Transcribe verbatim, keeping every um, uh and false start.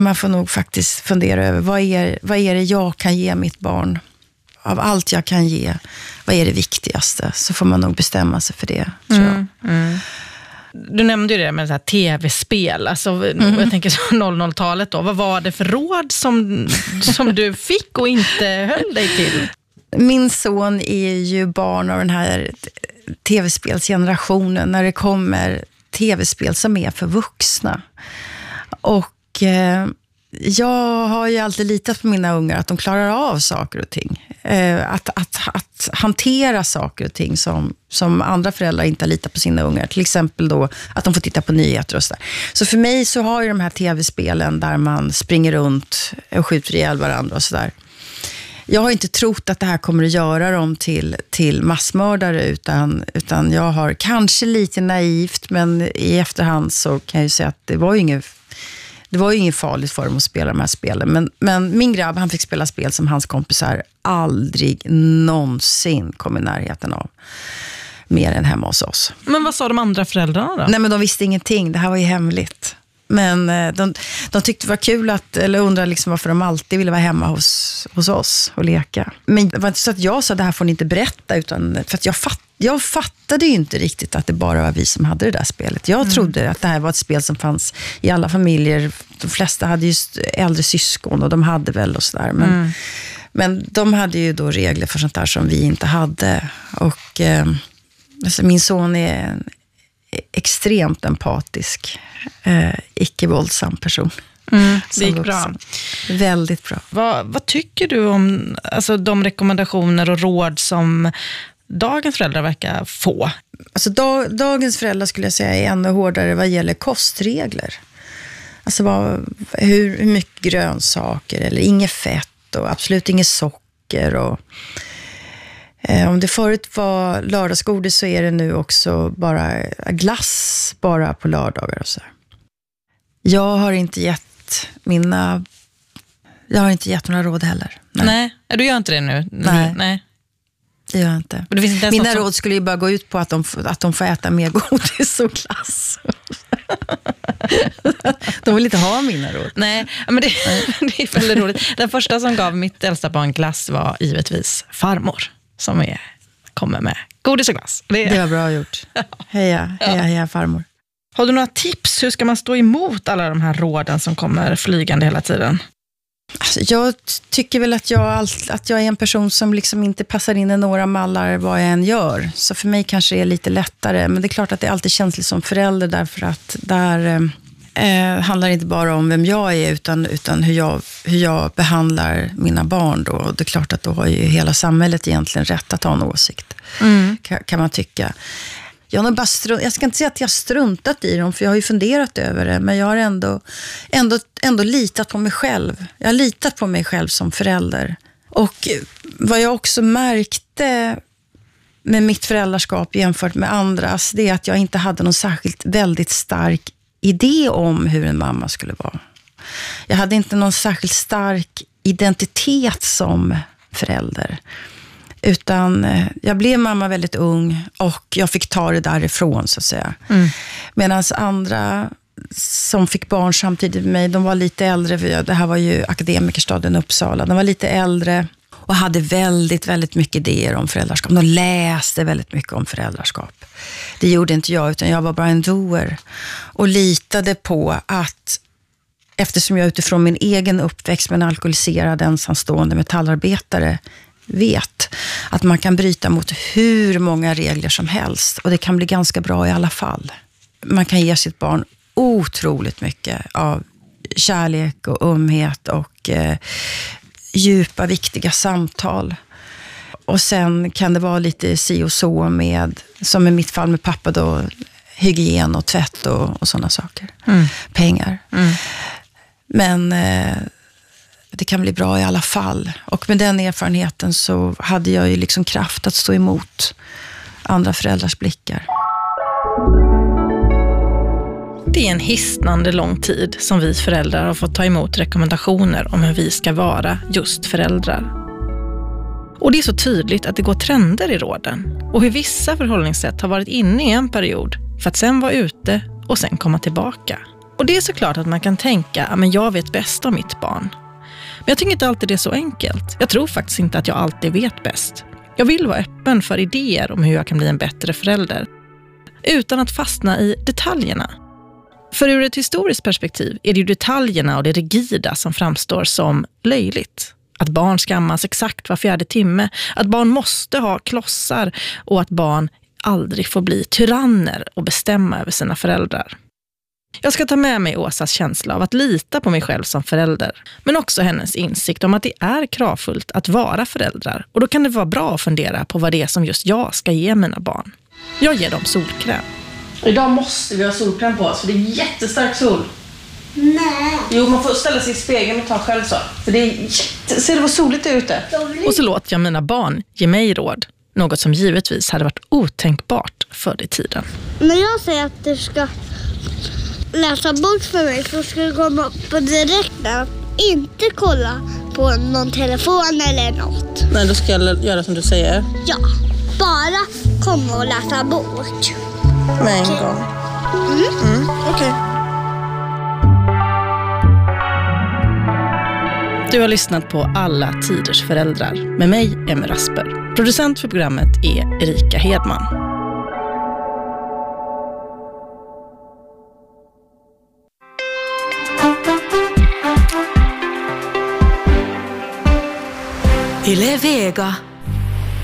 Man får nog faktiskt fundera över vad är, vad är det jag kan ge mitt barn. Av allt jag kan ge, vad är det viktigaste? Så får man nog bestämma sig för det, tror jag. Mm, mm. Du nämnde ju det med så här tv-spel. Alltså, mm. jag tänker så noll noll-talet då. Vad var det för råd som, som du fick och inte höll dig till? Min son är ju barn av den här tv-spelsgenerationen. När det kommer tv-spel som är för vuxna. Och eh, jag har ju alltid litat på mina ungar att de klarar av saker och ting. Eh, att, att, att hantera saker och ting som, som andra föräldrar inte har litat på sina ungar. Till exempel då att de får titta på nyheter och sådär. Så för mig så har ju de här tv-spelen där man springer runt och skjuter ihjäl varandra och sådär. Jag har inte trott att det här kommer att göra dem till, till massmördare utan, utan jag har kanske lite naivt, men i efterhand så kan jag ju säga att det var ju inget, det var ju inget farligt för dem att spela de här spelen. Men, men min grabb, han fick spela spel som hans kompisar aldrig någonsin kom i närheten av. Mer än hemma hos oss. Men vad sa de andra föräldrarna då? Nej, men de visste ingenting. Det här var ju hemligt. Men de, de tyckte det var kul att, eller undrade liksom varför de alltid ville vara hemma hos, hos oss och leka. Men det var inte så att jag sa det här får ni inte berätta, utan för att jag, fatt, jag fattade ju inte riktigt att det bara var vi som hade det där spelet. Jag mm. trodde att det här var ett spel som fanns i alla familjer. De flesta hade ju äldre syskon och de hade väl och sådär. Men, mm. men de hade ju då regler för sånt där som vi inte hade. Och eh, alltså min son är en extremt empatisk, eh, icke-våldsam person. Mm, det gick bra. Väldigt bra. Vad, vad tycker du om alltså, de rekommendationer och råd som dagens föräldrar verkar få? Alltså, dag, dagens föräldrar skulle jag säga är ännu hårdare vad gäller kostregler. Alltså vad, hur, hur mycket grönsaker eller inget fett och absolut inget socker och om det förut var lördagsgodis så är det nu också bara glass bara på lördagar och så. Jag har inte gett mina jag har inte gett några råd heller. Nej, Nej du gör inte det nu? Nej. Nej. Det gör jag inte. Det finns inte mina som... råd skulle ju bara gå ut på att de, att de får äta mer godis och glass. De vill inte ha mina råd. Nej, men det, det är väldigt roligt. Den första som gav mitt äldsta barn glass var givetvis farmor. Som är, kommer med godis och glass. Det, det var bra gjort. Heja, heja, heja farmor. Har du några tips? Hur ska man stå emot alla de här råden som kommer flygande hela tiden? Alltså, jag tycker väl att jag, allt, att jag är en person som liksom inte passar in i några mallar vad jag än gör. Så för mig kanske det är lite lättare. Men det är klart att det alltid känns som förälder därför att där eh, handlar inte bara om vem jag är utan, utan hur, jag, hur jag behandlar mina barn då. Och det är klart att då har ju hela samhället egentligen rätt att ha en åsikt. Mm. Kan, kan man tycka. Jag, har bara strunt, jag ska inte säga att jag har struntat i dem för jag har ju funderat över det. Men jag har ändå, ändå, ändå litat på mig själv. Jag har litat på mig själv som förälder. Och vad jag också märkte med mitt föräldraskap jämfört med andras, det är att jag inte hade någon särskilt väldigt stark idé om hur en mamma skulle vara. Jag hade inte någon särskilt stark identitet som förälder. Utan jag blev mamma väldigt ung och jag fick ta det därifrån så att säga. Mm. Medan andra som fick barn samtidigt med mig, de var lite äldre. Det här var ju akademikerstaden Uppsala. De var lite äldre och hade väldigt, väldigt mycket idéer om föräldraskap. De läste väldigt mycket om föräldraskap. Det gjorde inte jag utan jag var bara en doer. Och litade på att eftersom jag utifrån min egen uppväxt med en alkoholiserad ensamstående metallarbetare vet att man kan bryta mot hur många regler som helst och det kan bli ganska bra i alla fall. Man kan ge sitt barn otroligt mycket av kärlek och ömhet och eh, djupa, viktiga samtal. Och sen kan det vara lite si och så med, som i mitt fall med pappa då, hygien och tvätt och, och sådana saker. Mm. Pengar. Mm. Men eh, det kan bli bra i alla fall. Och med den erfarenheten så hade jag ju liksom kraft att stå emot andra föräldrars blickar. Det är en hisnande lång tid som vi föräldrar har fått ta emot rekommendationer om hur vi ska vara just föräldrar. Och det är så tydligt att det går trender i råden och hur vissa förhållningssätt har varit inne i en period för att sen vara ute och sen komma tillbaka. Och det är såklart att man kan tänka, ja, men jag vet bäst om mitt barn. Men jag tycker inte alltid det är så enkelt. Jag tror faktiskt inte att jag alltid vet bäst. Jag vill vara öppen för idéer om hur jag kan bli en bättre förälder. Utan att fastna i detaljerna. För ur ett historiskt perspektiv är det ju detaljerna och det rigida som framstår som löjligt. Att barn skammas exakt var fjärde timme. Att barn måste ha klossar och att barn aldrig får bli tyranner och bestämma över sina föräldrar. Jag ska ta med mig Åsas känsla av att lita på mig själv som förälder. Men också hennes insikt om att det är kravfullt att vara föräldrar. Och då kan det vara bra att fundera på vad det är som just jag ska ge mina barn. Jag ger dem solkräm. Idag måste vi ha solkräm på oss för det är jättestark sol. Nej. Jo, man får ställa sig i spegeln och ta själv så. För det är jätte... Ser det vad soligt det är ute? Och så låter jag mina barn ge mig råd. Något som givetvis hade varit otänkbart förr i tiden. När jag säger att du ska läsa bok för mig så ska du komma på direkten. Inte kolla på någon telefon eller något. Nej, då ska jag göra som du säger. Ja, bara komma och läsa bok. Med en gång. Mm. Mm, okej. Okay. Du har lyssnat på Alla tiders föräldrar med mig, Emmy Rasper. Producent för programmet är Erika Hedman. Yle Vega.